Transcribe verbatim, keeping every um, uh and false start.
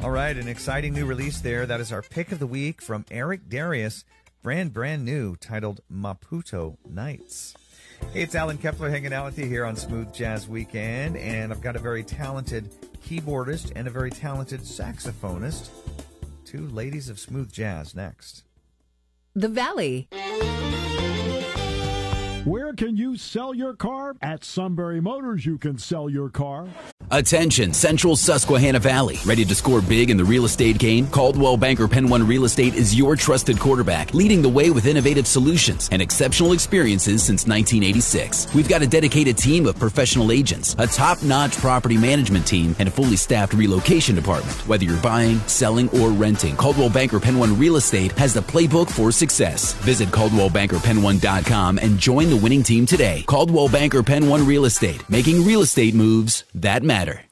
All right, an exciting new release there. That is our pick of the week from Eric Darius, brand, brand new, titled Maputo Nights. Hey, it's Alan Kepler hanging out with you here on Smooth Jazz Weekend, and I've got a very talented keyboardist and a very talented saxophonist. Two ladies of smooth jazz next. The Valley. Where can you sell your car? At Sunbury Motors, you can sell your car. Attention, Central Susquehanna Valley. Ready to score big in the real estate game? Coldwell Banker Penn One Real Estate is your trusted quarterback, leading the way with innovative solutions and exceptional experiences since nineteen eighty-six. We've got a dedicated team of professional agents, a top-notch property management team, and a fully staffed relocation department. Whether you're buying, selling, or renting, Coldwell Banker Penn One Real Estate has the playbook for success. Visit Coldwell Banker Penn One dot com and join the winning team today. Coldwell Banker Penn One Real Estate, making real estate moves that matter.